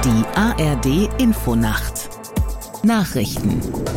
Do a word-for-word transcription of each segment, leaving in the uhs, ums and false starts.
Die A R D Infonacht Nachrichten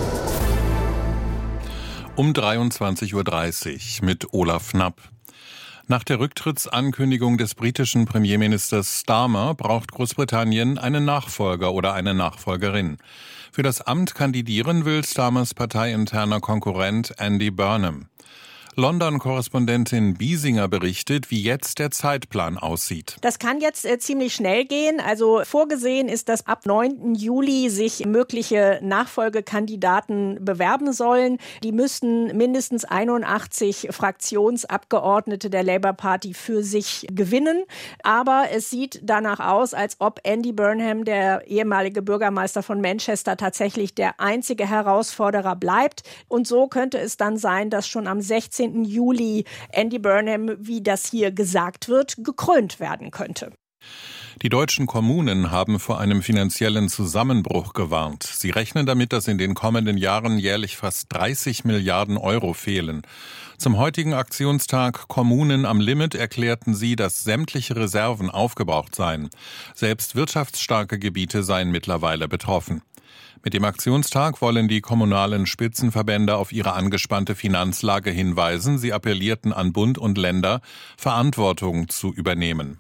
um dreiundzwanzig Uhr dreißig mit Olaf Knapp. Nach der Rücktrittsankündigung des britischen Premierministers Starmer braucht Großbritannien einen Nachfolger oder eine Nachfolgerin. Für das Amt kandidieren will Starmers parteiinterner Konkurrent Andy Burnham. London-Korrespondentin Biesinger berichtet, wie jetzt der Zeitplan aussieht. Das kann jetzt äh, ziemlich schnell gehen. Also vorgesehen ist, dass ab neunten Juli sich mögliche Nachfolgekandidaten bewerben sollen. Die müssten mindestens einundachtzig Fraktionsabgeordnete der Labour Party für sich gewinnen. Aber es sieht danach aus, als ob Andy Burnham, der ehemalige Bürgermeister von Manchester, tatsächlich der einzige Herausforderer bleibt. Und so könnte es dann sein, dass schon am sechzehnten Juli Andy Burnham, wie das hier gesagt wird, gekrönt werden könnte. Die deutschen Kommunen haben vor einem finanziellen Zusammenbruch gewarnt. Sie rechnen damit, dass in den kommenden Jahren jährlich fast dreißig Milliarden Euro fehlen. Zum heutigen Aktionstag Kommunen am Limit erklärten sie, dass sämtliche Reserven aufgebraucht seien. Selbst wirtschaftsstarke Gebiete seien mittlerweile betroffen. Mit dem Aktionstag wollen die kommunalen Spitzenverbände auf ihre angespannte Finanzlage hinweisen. Sie appellierten an Bund und Länder, Verantwortung zu übernehmen.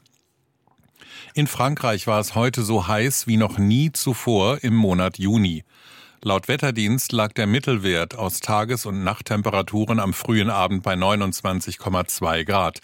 In Frankreich war es heute so heiß wie noch nie zuvor im Monat Juni. Laut Wetterdienst lag der Mittelwert aus Tages- und Nachttemperaturen am frühen Abend bei neunundzwanzig Komma zwei Grad.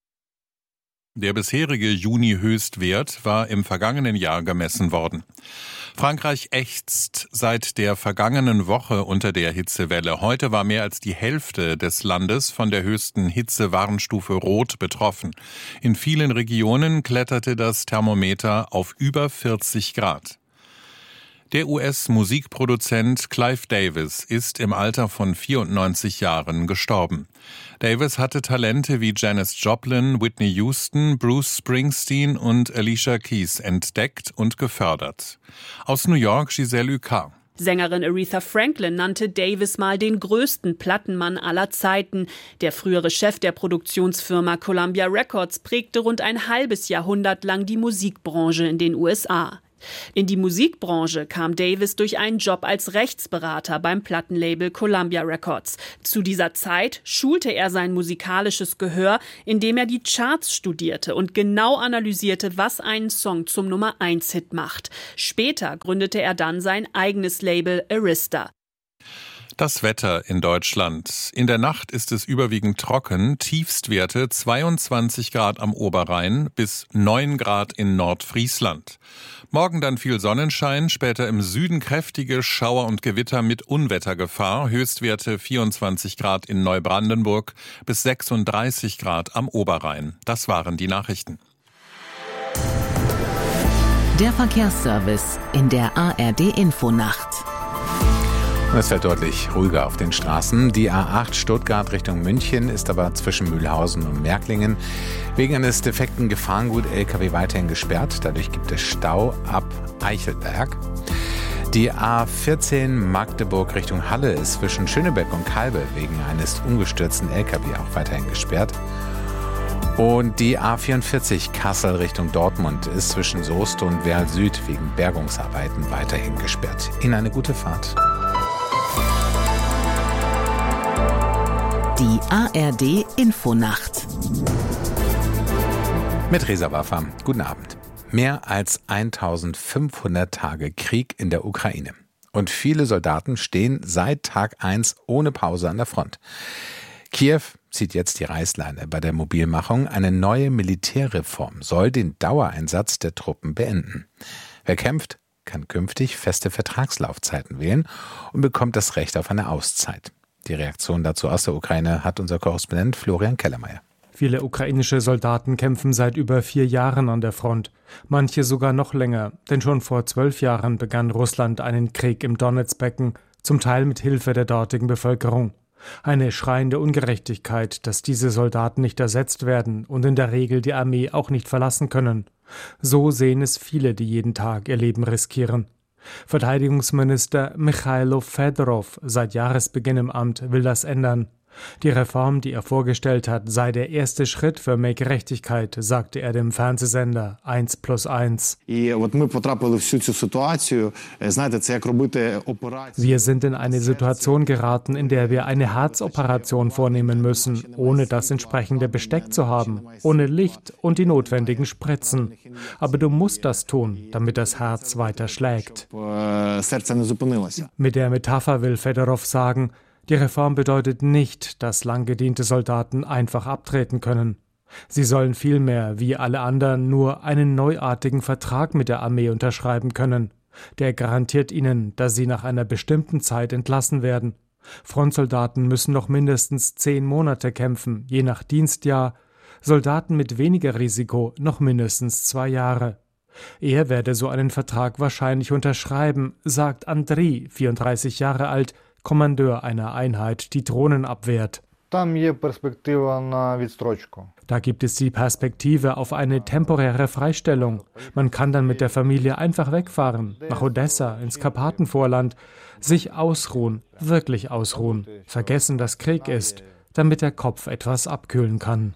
Der bisherige Juni-Höchstwert war im vergangenen Jahr gemessen worden. Frankreich ächzt seit der vergangenen Woche unter der Hitzewelle. Heute war mehr als die Hälfte des Landes von der höchsten Hitzewarnstufe Rot betroffen. In vielen Regionen kletterte das Thermometer auf über vierzig Grad. Der U S-Musikproduzent Clive Davis ist im Alter von vierundneunzig Jahren gestorben. Davis hatte Talente wie Janis Joplin, Whitney Houston, Bruce Springsteen und Alicia Keys entdeckt und gefördert. Aus New York Giselle Ucard. Sängerin Aretha Franklin nannte Davis mal den größten Plattenmann aller Zeiten. Der frühere Chef der Produktionsfirma Columbia Records prägte rund ein halbes Jahrhundert lang die Musikbranche in den U S A. In die Musikbranche kam Davis durch einen Job als Rechtsberater beim Plattenlabel Columbia Records. Zu dieser Zeit schulte er sein musikalisches Gehör, indem er die Charts studierte und genau analysierte, was einen Song zum Nummer eins Hit macht. Später gründete er dann sein eigenes Label Arista. Das Wetter in Deutschland. In der Nacht ist es überwiegend trocken, Tiefstwerte zweiundzwanzig Grad am Oberrhein bis neun Grad in Nordfriesland. Morgen dann viel Sonnenschein, später im Süden kräftige Schauer und Gewitter mit Unwettergefahr, Höchstwerte vierundzwanzig Grad in Neubrandenburg bis sechsunddreißig Grad am Oberrhein. Das waren die Nachrichten. Der Verkehrsservice in der A R D Infonacht. Es fällt deutlich ruhiger auf den Straßen. Die A acht Stuttgart Richtung München ist aber zwischen Mühlhausen und Märklingen wegen eines defekten Gefahrengut-L K W weiterhin gesperrt. Dadurch gibt es Stau ab Eichelberg. Die A vierzehn Magdeburg Richtung Halle ist zwischen Schönebeck und Kalbe wegen eines umgestürzten L K W auch weiterhin gesperrt. Und die A vierundvierzig Kassel Richtung Dortmund ist zwischen Soest und Werl Süd wegen Bergungsarbeiten weiterhin gesperrt. Ihnen eine gute Fahrt. Die A R D Infonacht. Mit Reza Waffa. Guten Abend. Mehr als eintausendfünfhundert Tage Krieg in der Ukraine. Und viele Soldaten stehen seit Tag eins ohne Pause an der Front. Kiew zieht jetzt die Reißleine bei der Mobilmachung. Eine neue Militärreform soll den Dauereinsatz der Truppen beenden. Wer kämpft, kann künftig feste Vertragslaufzeiten wählen und bekommt das Recht auf eine Auszeit. Die Reaktion dazu aus der Ukraine hat unser Korrespondent Florian Kellermeier. Viele ukrainische Soldaten kämpfen seit über vier Jahren an der Front. Manche sogar noch länger, denn schon vor zwölf Jahren begann Russland einen Krieg im Donezbecken, zum Teil mit Hilfe der dortigen Bevölkerung. Eine schreiende Ungerechtigkeit, dass diese Soldaten nicht ersetzt werden und in der Regel die Armee auch nicht verlassen können. So sehen es viele, die jeden Tag ihr Leben riskieren. Verteidigungsminister Michailo Fedorov, seit Jahresbeginn im Amt, will das ändern. Die Reform, die er vorgestellt hat, sei der erste Schritt für mehr Gerechtigkeit, sagte er dem Fernsehsender eins plus eins. Wir sind in eine Situation geraten, in der wir eine Herzoperation vornehmen müssen, ohne das entsprechende Besteck zu haben, ohne Licht und die notwendigen Spritzen. Aber du musst das tun, damit das Herz weiter schlägt. Mit der Metapher will Fedorov sagen, die Reform bedeutet nicht, dass lang gediente Soldaten einfach abtreten können. Sie sollen vielmehr, wie alle anderen, nur einen neuartigen Vertrag mit der Armee unterschreiben können. Der garantiert ihnen, dass sie nach einer bestimmten Zeit entlassen werden. Frontsoldaten müssen noch mindestens zehn Monate kämpfen, je nach Dienstjahr. Soldaten mit weniger Risiko noch mindestens zwei Jahre. Er werde so einen Vertrag wahrscheinlich unterschreiben, sagt Andriy, vierunddreißig Jahre alt, Kommandeur einer Einheit, die Drohnen abwehrt. Da gibt es die Perspektive auf eine temporäre Freistellung. Man kann dann mit der Familie einfach wegfahren, nach Odessa, ins Karpatenvorland, sich ausruhen, wirklich ausruhen, vergessen, dass Krieg ist, damit der Kopf etwas abkühlen kann.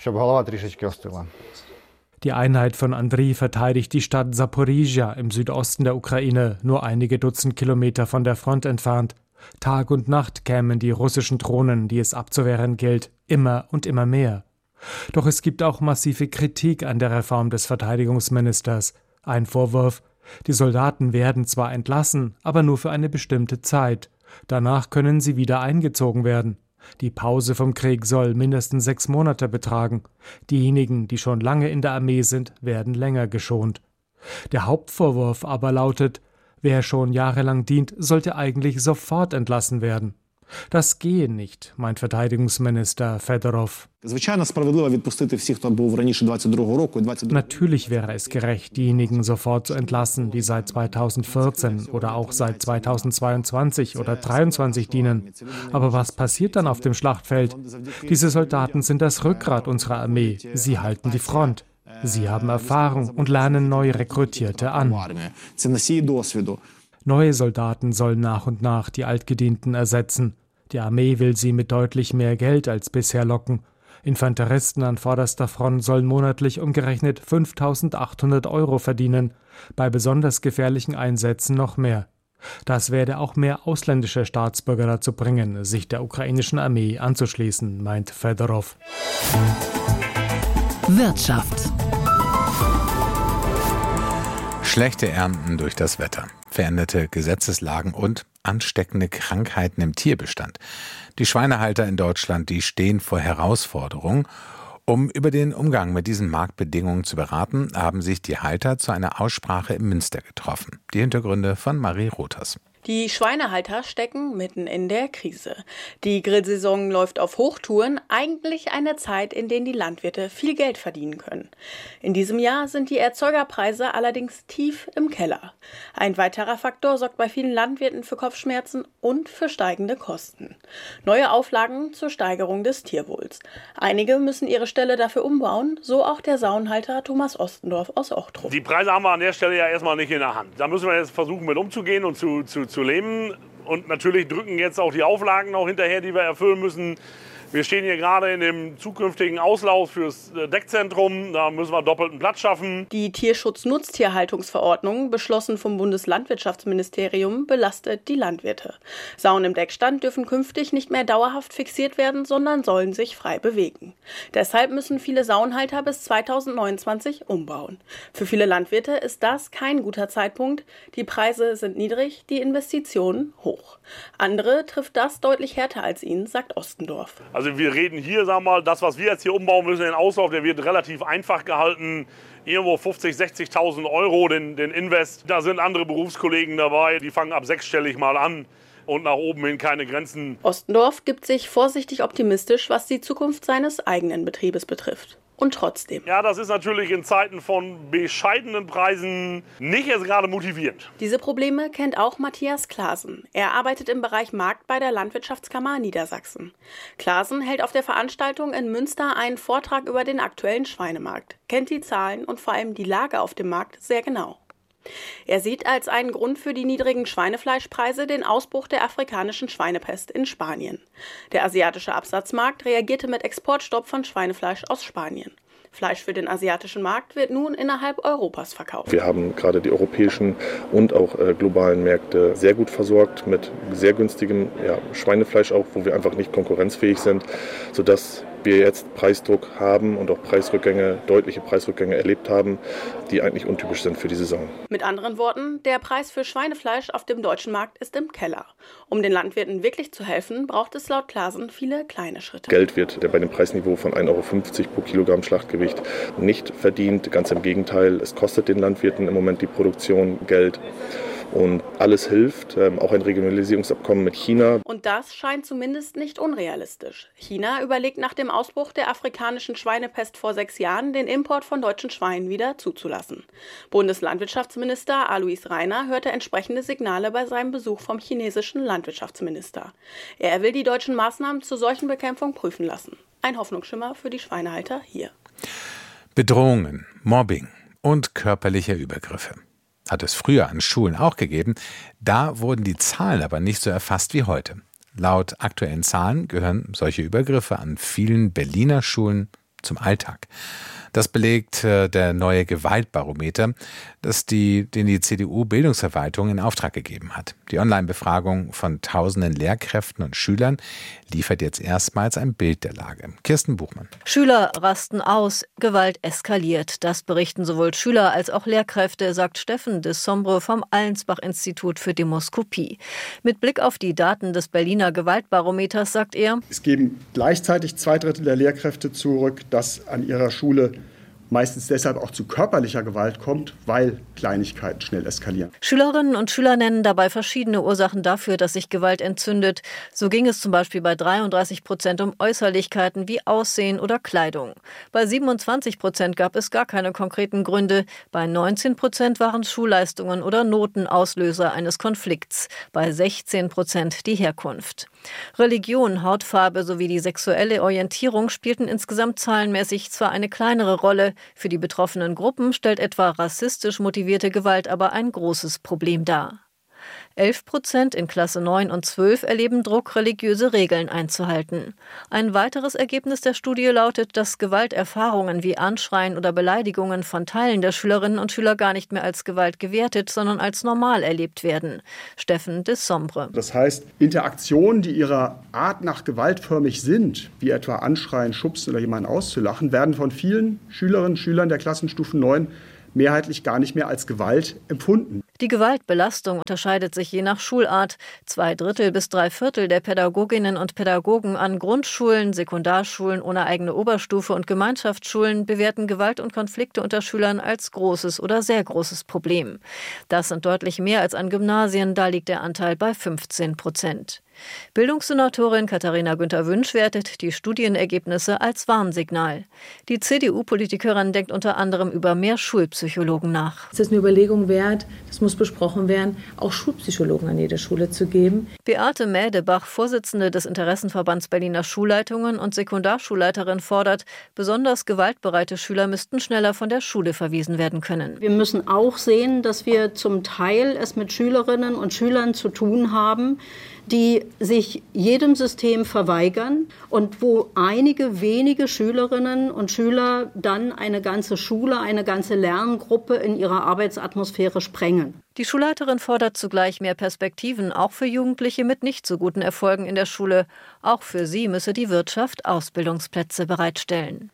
Die Einheit von Andriy verteidigt die Stadt Saporizhia im Südosten der Ukraine, nur einige Dutzend Kilometer von der Front entfernt. Tag und Nacht kämen die russischen Drohnen, die es abzuwehren gilt, immer und immer mehr. Doch es gibt auch massive Kritik an der Reform des Verteidigungsministers. Ein Vorwurf: Die Soldaten werden zwar entlassen, aber nur für eine bestimmte Zeit. Danach können sie wieder eingezogen werden. Die Pause vom Krieg soll mindestens sechs Monate betragen. Diejenigen, die schon lange in der Armee sind, werden länger geschont. Der Hauptvorwurf aber lautet: Wer schon jahrelang dient, sollte eigentlich sofort entlassen werden. Das gehe nicht, meint Verteidigungsminister Fedorov. Natürlich wäre es gerecht, diejenigen sofort zu entlassen, die seit zweitausendvierzehn oder auch seit zweitausendzweiundzwanzig oder zweitausenddreiundzwanzig dienen. Aber was passiert dann auf dem Schlachtfeld? Diese Soldaten sind das Rückgrat unserer Armee. Sie halten die Front. Sie haben Erfahrung und lernen neu Rekrutierte an. Neue Soldaten sollen nach und nach die Altgedienten ersetzen. Die Armee will sie mit deutlich mehr Geld als bisher locken. Infanteristen an vorderster Front sollen monatlich umgerechnet fünftausendachthundert Euro verdienen, bei besonders gefährlichen Einsätzen noch mehr. Das werde auch mehr ausländische Staatsbürger dazu bringen, sich der ukrainischen Armee anzuschließen, meint Fedorov. Wirtschaft. Schlechte Ernten durch das Wetter, veränderte Gesetzeslagen und ansteckende Krankheiten im Tierbestand. Die Schweinehalter in Deutschland, die stehen vor Herausforderungen. Um über den Umgang mit diesen Marktbedingungen zu beraten, haben sich die Halter zu einer Aussprache in Münster getroffen. Die Hintergründe von Marie Rothers. Die Schweinehalter stecken mitten in der Krise. Die Grillsaison läuft auf Hochtouren, eigentlich eine Zeit, in der die Landwirte viel Geld verdienen können. In diesem Jahr sind die Erzeugerpreise allerdings tief im Keller. Ein weiterer Faktor sorgt bei vielen Landwirten für Kopfschmerzen und für steigende Kosten. Neue Auflagen zur Steigerung des Tierwohls. Einige müssen ihre Ställe dafür umbauen, so auch der Saunhalter Thomas Ostendorf aus Ochtrup. Die Preise haben wir an der Stelle ja erstmal nicht in der Hand. Da müssen wir jetzt versuchen, mit umzugehen und zu, zu zu leben. Und natürlich drücken jetzt auch die Auflagen noch hinterher, die wir erfüllen müssen. Wir stehen hier gerade in dem zukünftigen Auslauf fürs Deckzentrum. Da müssen wir doppelten Platz schaffen. Die Tierschutz-Nutztierhaltungsverordnung, beschlossen vom Bundeslandwirtschaftsministerium, belastet die Landwirte. Sauen im Deckstand dürfen künftig nicht mehr dauerhaft fixiert werden, sondern sollen sich frei bewegen. Deshalb müssen viele Saunhalter bis zweitausendneunundzwanzig umbauen. Für viele Landwirte ist das kein guter Zeitpunkt. Die Preise sind niedrig, die Investitionen hoch. Andere trifft das deutlich härter als ihn, sagt Ostendorf. Also wir reden hier, sagen wir mal, das, was wir jetzt hier umbauen müssen, den Auslauf, der wird relativ einfach gehalten. Irgendwo fünfzigtausend, sechzigtausend Euro den, den Invest. Da sind andere Berufskollegen dabei, die fangen ab sechsstellig mal an. Und nach oben hin keine Grenzen. Ostendorf gibt sich vorsichtig optimistisch, was die Zukunft seines eigenen Betriebes betrifft. Und trotzdem. Ja, das ist natürlich in Zeiten von bescheidenen Preisen nicht jetzt gerade motivierend. Diese Probleme kennt auch Matthias Klaasen. Er arbeitet im Bereich Markt bei der Landwirtschaftskammer Niedersachsen. Klaasen hält auf der Veranstaltung in Münster einen Vortrag über den aktuellen Schweinemarkt, kennt die Zahlen und vor allem die Lage auf dem Markt sehr genau. Er sieht als einen Grund für die niedrigen Schweinefleischpreise den Ausbruch der afrikanischen Schweinepest in Spanien. Der asiatische Absatzmarkt reagierte mit Exportstopp von Schweinefleisch aus Spanien. Fleisch für den asiatischen Markt wird nun innerhalb Europas verkauft. Wir haben gerade die europäischen und auch äh, globalen Märkte sehr gut versorgt mit sehr günstigem ja, Schweinefleisch, auch wo wir einfach nicht konkurrenzfähig sind, sodass wir jetzt Preisdruck haben und auch Preisrückgänge, deutliche Preisrückgänge erlebt haben, die eigentlich untypisch sind für die Saison. Mit anderen Worten, der Preis für Schweinefleisch auf dem deutschen Markt ist im Keller. Um den Landwirten wirklich zu helfen, braucht es laut Klaasen viele kleine Schritte. Geld wird bei dem Preisniveau von ein Euro fünfzig pro Kilogramm Schlachtgewicht nicht verdient. Ganz im Gegenteil, es kostet den Landwirten im Moment die Produktion Geld. Und alles hilft, auch ein Regionalisierungsabkommen mit China. Und das scheint zumindest nicht unrealistisch. China überlegt nach dem Ausbruch der afrikanischen Schweinepest vor sechs Jahren, den Import von deutschen Schweinen wieder zuzulassen. Bundeslandwirtschaftsminister Alois Rainer hörte entsprechende Signale bei seinem Besuch vom chinesischen Landwirtschaftsminister. Er will die deutschen Maßnahmen zur Seuchenbekämpfung prüfen lassen. Ein Hoffnungsschimmer für die Schweinehalter hier. Bedrohungen, Mobbing und körperliche Übergriffe hat es früher an Schulen auch gegeben. Da wurden die Zahlen aber nicht so erfasst wie heute. Laut aktuellen Zahlen gehören solche Übergriffe an vielen Berliner Schulen zum Alltag. Das belegt äh, der neue Gewaltbarometer, das die, den die C D U-Bildungsverwaltung in Auftrag gegeben hat. Die Online-Befragung von tausenden Lehrkräften und Schülern liefert jetzt erstmals ein Bild der Lage. Kirsten Buchmann. Schüler rasten aus, Gewalt eskaliert. Das berichten sowohl Schüler als auch Lehrkräfte, sagt Steffen de Sombre vom Allensbach-Institut für Demoskopie. Mit Blick auf die Daten des Berliner Gewaltbarometers sagt er: Es geben gleichzeitig zwei Drittel der Lehrkräfte zurück, dass an ihrer Schule meistens deshalb auch zu körperlicher Gewalt kommt, weil Kleinigkeiten schnell eskalieren. Schülerinnen und Schüler nennen dabei verschiedene Ursachen dafür, dass sich Gewalt entzündet. So ging es zum Beispiel bei dreiunddreißig Prozent um Äußerlichkeiten wie Aussehen oder Kleidung. Bei siebenundzwanzig Prozent gab es gar keine konkreten Gründe. Bei neunzehn Prozent waren Schulleistungen oder Noten Auslöser eines Konflikts. Bei sechzehn Prozent die Herkunft. Religion, Hautfarbe sowie die sexuelle Orientierung spielten insgesamt zahlenmäßig zwar eine kleinere Rolle, für die betroffenen Gruppen stellt etwa rassistisch motivierte Gewalt aber ein großes Problem dar. elf Prozent in Klasse neun und zwölf erleben Druck, religiöse Regeln einzuhalten. Ein weiteres Ergebnis der Studie lautet, dass Gewalterfahrungen wie Anschreien oder Beleidigungen von Teilen der Schülerinnen und Schüler gar nicht mehr als Gewalt gewertet, sondern als normal erlebt werden. Steffen de Sombre. Das heißt, Interaktionen, die ihrer Art nach gewaltförmig sind, wie etwa Anschreien, Schubsen oder jemanden auszulachen, werden von vielen Schülerinnen und Schülern der Klassenstufe neun mehrheitlich gar nicht mehr als Gewalt empfunden. Die Gewaltbelastung unterscheidet sich je nach Schulart. Zwei Drittel bis drei Viertel der Pädagoginnen und Pädagogen an Grundschulen, Sekundarschulen ohne eigene Oberstufe und Gemeinschaftsschulen bewerten Gewalt und Konflikte unter Schülern als großes oder sehr großes Problem. Das sind deutlich mehr als an Gymnasien, da liegt der Anteil bei fünfzehn Prozent. Bildungssenatorin Katharina Günther-Wünsch wertet die Studienergebnisse als Warnsignal. Die C D U-Politikerin denkt unter anderem über mehr Schulpsychologen nach. Es ist eine Überlegung wert, das muss besprochen werden, auch Schulpsychologen an jede Schule zu geben. Beate Mädebach, Vorsitzende des Interessenverbands Berliner Schulleitungen und Sekundarschulleiterin, fordert, besonders gewaltbereite Schüler müssten schneller von der Schule verwiesen werden können. Wir müssen auch sehen, dass wir zum Teil es mit Schülerinnen und Schülern zu tun haben, die sich jedem System verweigern und wo einige wenige Schülerinnen und Schüler dann eine ganze Schule, eine ganze Lerngruppe in ihrer Arbeitsatmosphäre sprengen. Die Schulleiterin fordert zugleich mehr Perspektiven, auch für Jugendliche mit nicht so guten Erfolgen in der Schule. Auch für sie müsse die Wirtschaft Ausbildungsplätze bereitstellen.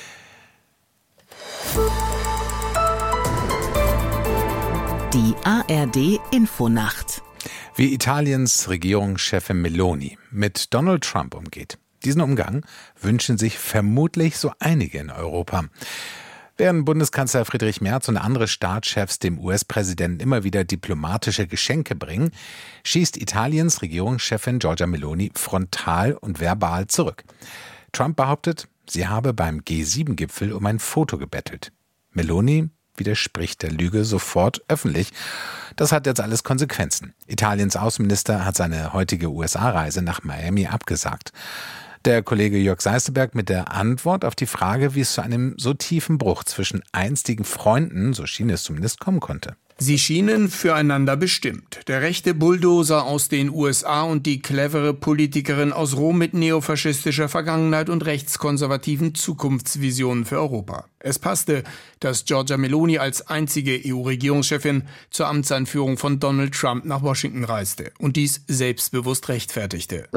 Die A R D-Infonacht. Wie Italiens Regierungschefin Meloni mit Donald Trump umgeht. Diesen Umgang wünschen sich vermutlich so einige in Europa. Während Bundeskanzler Friedrich Merz und andere Staatschefs dem U S-Präsidenten immer wieder diplomatische Geschenke bringen, schießt Italiens Regierungschefin Giorgia Meloni frontal und verbal zurück. Trump behauptet, sie habe beim G sieben Gipfel um ein Foto gebettelt. Meloni widerspricht der Lüge sofort öffentlich. Das hat jetzt alles Konsequenzen. Italiens Außenminister hat seine heutige U S A-Reise nach Miami abgesagt. Der Kollege Jörg Seißelberg mit der Antwort auf die Frage, wie es zu einem so tiefen Bruch zwischen einstigen Freunden, so schien es zumindest, kommen konnte. Sie schienen füreinander bestimmt. Der rechte Bulldozer aus den U S A und die clevere Politikerin aus Rom mit neofaschistischer Vergangenheit und rechtskonservativen Zukunftsvisionen für Europa. Es passte, dass Giorgia Meloni als einzige E U-Regierungschefin zur Amtseinführung von Donald Trump nach Washington reiste und dies selbstbewusst rechtfertigte.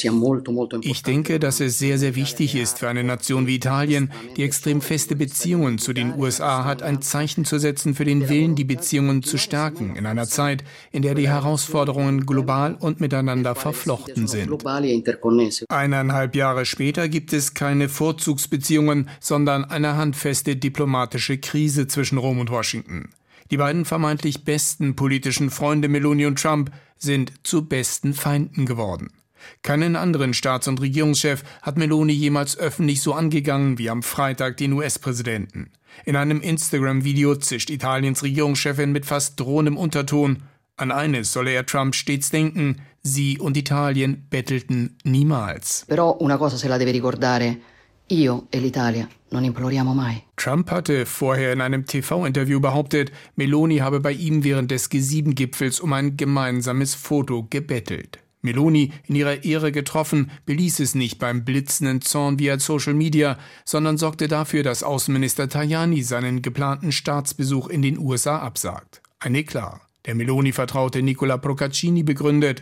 Ich denke, dass es sehr, sehr wichtig ist für eine Nation wie Italien, die extrem feste Beziehungen zu den U S A hat, ein Zeichen zu setzen für den Willen, die Beziehungen zu stärken, in einer Zeit, in der die Herausforderungen global und miteinander verflochten sind. Eineinhalb Jahre später gibt es keine Vorzugsbeziehungen, sondern eine handfeste diplomatische Krise zwischen Rom und Washington. Die beiden vermeintlich besten politischen Freunde Meloni und Trump sind zu besten Feinden geworden. Keinen anderen Staats- und Regierungschef hat Meloni jemals öffentlich so angegangen wie am Freitag den U S-Präsidenten. In einem Instagram-Video zischt Italiens Regierungschefin mit fast drohendem Unterton: An eines solle er Trump stets denken: Sie und Italien bettelten niemals. Però una cosa se la deve ricordare: Io e l'Italia non imploriamo mai. Trump hatte vorher in einem T V-Interview behauptet, Meloni habe bei ihm während des G sieben Gipfels um ein gemeinsames Foto gebettelt. Meloni, in ihrer Ehre getroffen, beließ es nicht beim blitzenden Zorn via Social Media, sondern sorgte dafür, dass Außenminister Tajani seinen geplanten Staatsbesuch in den U S A absagt. Ein Eklat. Der Meloni-Vertraute Nicola Procaccini begründet: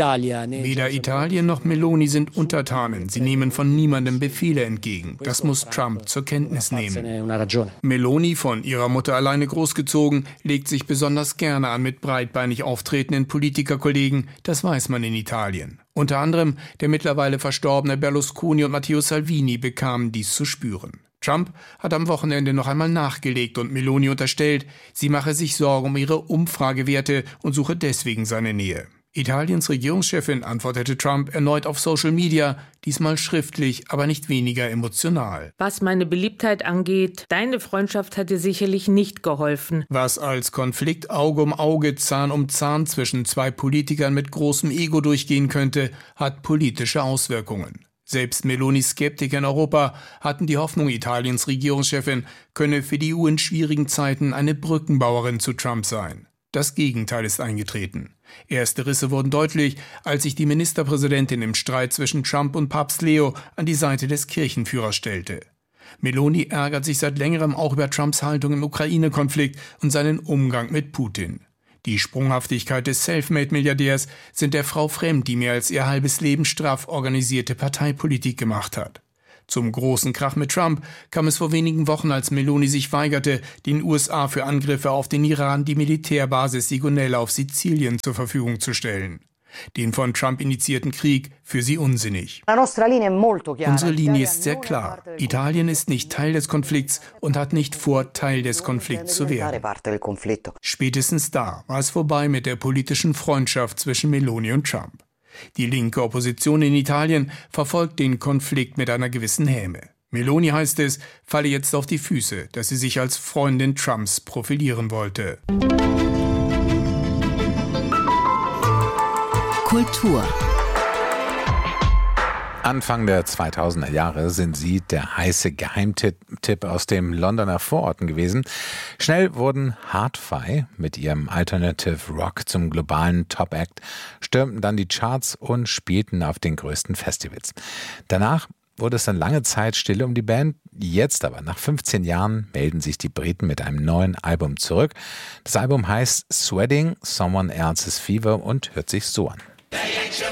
Weder Italien noch Meloni sind Untertanen. Sie nehmen von niemandem Befehle entgegen. Das muss Trump zur Kenntnis nehmen. Meloni, von ihrer Mutter alleine großgezogen, legt sich besonders gerne an mit breitbeinig auftretenden Politikerkollegen. Das weiß man in Italien. Unter anderem der mittlerweile verstorbene Berlusconi und Matteo Salvini bekamen dies zu spüren. Trump hat am Wochenende noch einmal nachgelegt und Meloni unterstellt, sie mache sich Sorgen um ihre Umfragewerte und suche deswegen seine Nähe. Italiens Regierungschefin antwortete Trump erneut auf Social Media, diesmal schriftlich, aber nicht weniger emotional. Was meine Beliebtheit angeht, deine Freundschaft hat dir sicherlich nicht geholfen. Was als Konflikt Auge um Auge, Zahn um Zahn zwischen zwei Politikern mit großem Ego durchgehen könnte, hat politische Auswirkungen. Selbst Melonis Skeptiker in Europa hatten die Hoffnung, Italiens Regierungschefin könne für die E U in schwierigen Zeiten eine Brückenbauerin zu Trump sein. Das Gegenteil ist eingetreten. Erste Risse wurden deutlich, als sich die Ministerpräsidentin im Streit zwischen Trump und Papst Leo an die Seite des Kirchenführers stellte. Meloni ärgert sich seit längerem auch über Trumps Haltung im Ukraine-Konflikt und seinen Umgang mit Putin. Die Sprunghaftigkeit des Selfmade-Milliardärs sind der Frau fremd, die mehr als ihr halbes Leben straff organisierte Parteipolitik gemacht hat. Zum großen Krach mit Trump kam es vor wenigen Wochen, als Meloni sich weigerte, den U S A für Angriffe auf den Iran die Militärbasis Sigonella auf Sizilien zur Verfügung zu stellen. Den von Trump initiierten Krieg für sie unsinnig. Unsere Linie ist sehr klar. Italien ist nicht Teil des Konflikts und hat nicht vor, Teil des Konflikts zu werden. Spätestens da war es vorbei mit der politischen Freundschaft zwischen Meloni und Trump. Die linke Opposition in Italien verfolgt den Konflikt mit einer gewissen Häme. Meloni, heißt es, falle jetzt auf die Füße, dass sie sich als Freundin Trumps profilieren wollte. Kultur. Anfang der zweitausender Jahre sind sie der heiße Geheimtipp aus dem Londoner Vororten gewesen. Schnell wurden Hard-Fi mit ihrem Alternative Rock zum globalen Top-Act, stürmten dann die Charts und spielten auf den größten Festivals. Danach wurde es dann lange Zeit still um die Band. Jetzt aber, nach fünfzehn Jahren, melden sich die Briten mit einem neuen Album zurück. Das Album heißt Sweating Someone Else's Fever und hört sich so an.